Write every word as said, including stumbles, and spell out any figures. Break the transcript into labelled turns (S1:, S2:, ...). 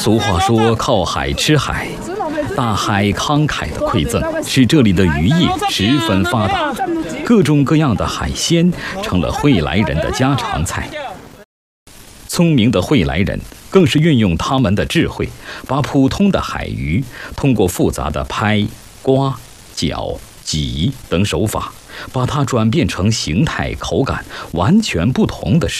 S1: 俗话说靠海吃海，大海慷慨的馈赠使这里的渔业十分发达，各种各样的海鲜成了惠来人的家常菜。聪明的惠来人更是运用他们的智慧，把普通的海鱼通过复杂的拍、刮、搅、挤等手法，把它转变成形态、口感完全不同的食物。